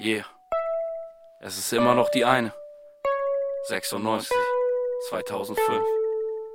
Yeah, es ist immer noch die eine. 96, 2005.